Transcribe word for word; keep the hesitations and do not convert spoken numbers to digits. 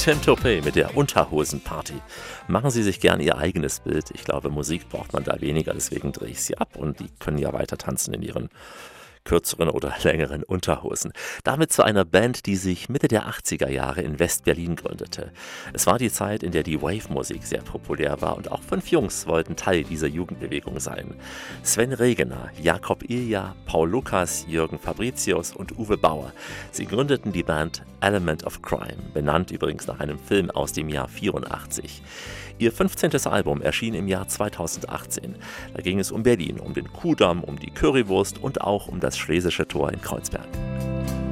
Tim Topé mit der Unterhosenparty. Machen Sie sich gern Ihr eigenes Bild. Ich glaube, Musik braucht man da weniger, deswegen drehe ich sie ab und die können ja weiter tanzen in ihren kürzeren oder längeren Unterhosen. Damit zu einer Band, die sich Mitte der achtziger Jahre in West-Berlin gründete. Es war die Zeit, in der die Wave-Musik sehr populär war und auch fünf Jungs wollten Teil dieser Jugendbewegung sein. Sven Regener, Jakob Ilja, Paul Lukas, Jürgen Fabricius und Uwe Bauer. Sie gründeten die Band Element of Crime, benannt übrigens nach einem Film aus dem Jahr vierundachtzig. Ihr fünfzehntes Album erschien im Jahr zweitausendachtzehn. Da ging es um Berlin, um den Kuhdamm, um die Currywurst und auch um das Schlesische Tor in Kreuzberg.